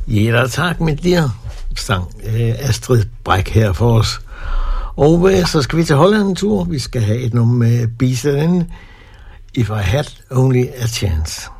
Jeder tak med dir, sang Astrid Bræk her for os. Og så skal vi til Holland en tur. Vi skal have et nummer med Beast If I Had Only a Chance.